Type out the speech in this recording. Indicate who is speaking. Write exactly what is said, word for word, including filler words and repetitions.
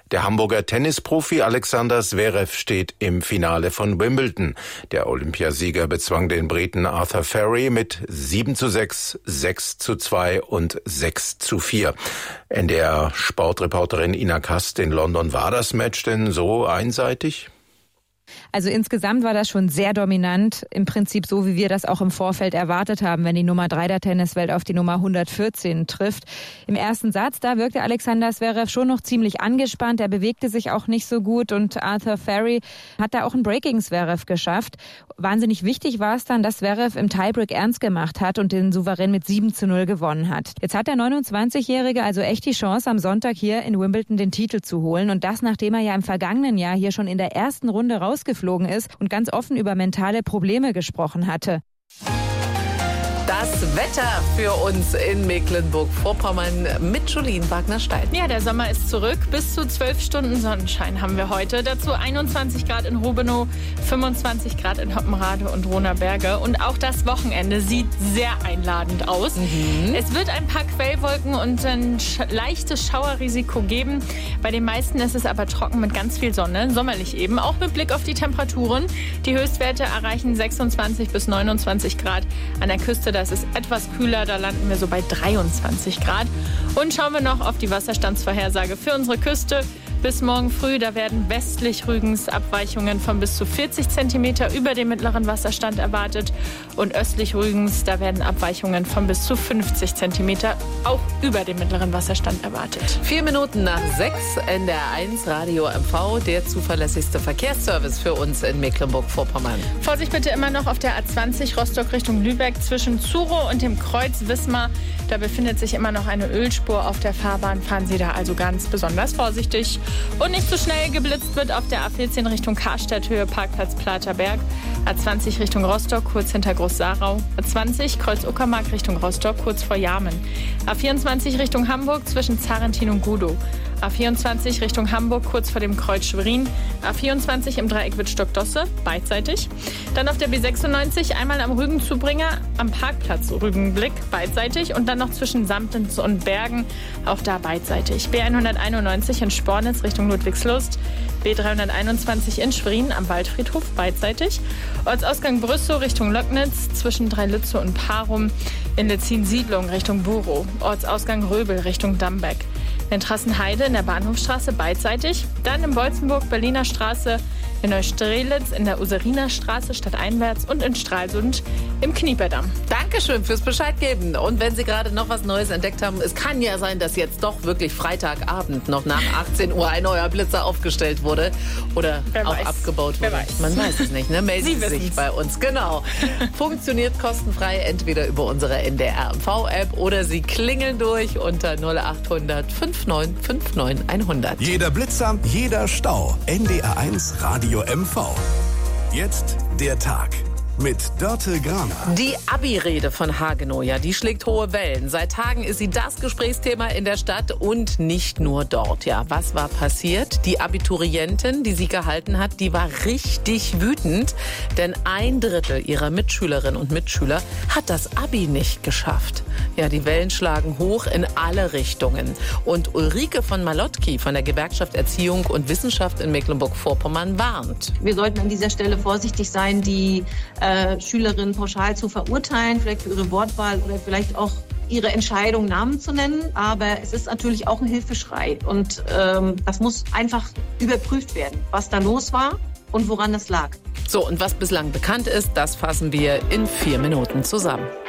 Speaker 1: Der Hamburger Tennisprofi Alexander Zverev steht im Finale von Wimbledon. Der Olympiasieger bezwang den Briten Arthur Ferry mit sieben zu sechs, sechs zu zwei und sechs zu vier. N D R-Sportreporterin Ina Kast in London. War das Match denn so einseitig?
Speaker 2: Also insgesamt war das schon sehr dominant, im Prinzip so, wie wir das auch im Vorfeld erwartet haben, wenn die Nummer drei der Tenniswelt auf die Nummer hundertvierzehn trifft. Im ersten Satz, da wirkte Alexander Zverev schon noch ziemlich angespannt, er bewegte sich auch nicht so gut und Arthur Ferry hat da auch einen Break gegen Zverev geschafft. Wahnsinnig wichtig war es dann, dass Zverev im Tiebreak ernst gemacht hat und den souverän mit sieben zu null gewonnen hat. Jetzt hat der neunundzwanzigjährige also echt die Chance, am Sonntag hier in Wimbledon den Titel zu holen und das, nachdem er ja im vergangenen Jahr hier schon in der ersten Runde rausgeflogen ist und ganz offen über mentale Probleme gesprochen hatte.
Speaker 3: Das Wetter für uns in Mecklenburg-Vorpommern mit Julien Wagner-Stein.
Speaker 4: Ja, der Sommer ist zurück. Bis zu zwölf Stunden Sonnenschein haben wir heute. Dazu einundzwanzig Grad in Rubenow, fünfundzwanzig Grad in Hoppenrade und Rohnerberge. Und auch das Wochenende sieht sehr einladend aus. Mhm. Es wird ein paar Quellwolken und ein sch- leichtes Schauerrisiko geben. Bei den meisten ist es aber trocken mit ganz viel Sonne, sommerlich eben. Auch mit Blick auf die Temperaturen. Die Höchstwerte erreichen sechsundzwanzig bis neunundzwanzig Grad. An der Küste, das ist etwas kühler, da landen wir so bei dreiundzwanzig Grad. Und schauen wir noch auf die Wasserstandsvorhersage für unsere Küste. Bis morgen früh, da werden westlich Rügens Abweichungen von bis zu vierzig Zentimeter über dem mittleren Wasserstand erwartet. Und östlich Rügens, da werden Abweichungen von bis zu fünfzig Zentimeter auch über dem mittleren Wasserstand erwartet.
Speaker 3: Vier Minuten nach sechs, N D R eins Radio M V, der zuverlässigste Verkehrsservice für uns in Mecklenburg-Vorpommern.
Speaker 4: Vorsicht bitte immer noch auf der A zwanzig Rostock Richtung Lübeck zwischen Zuro und dem Kreuz Wismar. Da befindet sich immer noch eine Ölspur auf der Fahrbahn. Fahren Sie da also ganz besonders vorsichtig. Und nicht zu schnell geblitzt wird auf der A vierzehn Richtung Karstadt, Höhe Parkplatz Platerberg. A zwanzig Richtung Rostock, kurz hinter Groß-Sarau. A zwanzig Kreuz Uckermark Richtung Rostock, kurz vor Jarmen. A vierundzwanzig Richtung Hamburg zwischen Zarentin und Gudow. A vierundzwanzig Richtung Hamburg, kurz vor dem Kreuz Schwerin. A vierundzwanzig im Dreieck Wittstock-Dosse, beidseitig. Dann auf der B sechsundneunzig, einmal am Rügenzubringer, am Parkplatz Rügenblick, beidseitig. Und dann noch zwischen Samtens und Bergen, auch da beidseitig. B hunderteinundneunzig in Spornitz Richtung Ludwigslust. B dreihunderteinundzwanzig in Schwerin am Waldfriedhof, beidseitig. Ortsausgang Brüssow Richtung Löcknitz zwischen Dreilütze und Parum. In Letzin-Siedlung Richtung Burow. Ortsausgang Röbel Richtung Dambeck. In Trassenheide in der Bahnhofstraße beidseitig. Dann in Bolzenburg Berliner Straße, in Neustrelitz in der Useriner Straße stadteinwärts und in Stralsund im Knieperdamm.
Speaker 3: Dankeschön fürs Bescheid geben. Und wenn Sie gerade noch was Neues entdeckt haben, es kann ja sein, dass jetzt doch wirklich Freitagabend noch nach achtzehn Uhr ein neuer Blitzer aufgestellt wurde oder
Speaker 4: Wer
Speaker 3: auch
Speaker 4: weiß.
Speaker 3: abgebaut wurde.
Speaker 4: Wer weiß.
Speaker 3: Man weiß es nicht, ne? Melden Sie,
Speaker 4: Sie
Speaker 3: sich
Speaker 4: wissen's.
Speaker 3: bei uns. Genau. Funktioniert kostenfrei entweder über unsere N D R M V-App oder Sie klingeln durch unter null acht hundert fünfundneunzig neunundfünfzig hundert.
Speaker 5: Jeder Blitzer, jeder Stau. N D R eins Radio M V. Jetzt der Tag mit Dörte Graner.
Speaker 3: Die Abi-Rede von Hagenow, ja, die schlägt hohe Wellen. Seit Tagen ist sie das Gesprächsthema in der Stadt und nicht nur dort. Ja, was war passiert? Die Abiturientin, die sie gehalten hat, die war richtig wütend, denn ein Drittel ihrer Mitschülerinnen und Mitschüler hat das Abi nicht geschafft. Ja, die Wellen schlagen hoch in alle Richtungen. Und Ulrike von Malotki von der Gewerkschaft Erziehung und Wissenschaft in Mecklenburg-Vorpommern warnt.
Speaker 6: Wir sollten an dieser Stelle vorsichtig sein, die äh, Schülerinnen pauschal zu verurteilen, vielleicht für ihre Wortwahl oder vielleicht auch ihre Entscheidung Namen zu nennen. Aber es ist natürlich auch ein Hilfeschrei. Und ähm, das muss einfach überprüft werden, was da los war und woran es lag.
Speaker 3: So, und was bislang bekannt ist, das fassen wir in vier Minuten zusammen.